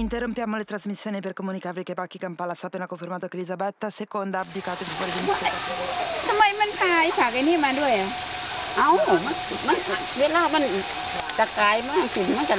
Interrompiamo le trasmissioni per comunicarvi che Buckingham Palace ha appena confermato che Elisabetta II ha abdicato in favore di Mr. Caprino. ทำไมมันพายผักไอ้นี่มาด้วยอ่ะเอ้ามันเวลามันตะกายมากสิมันจะ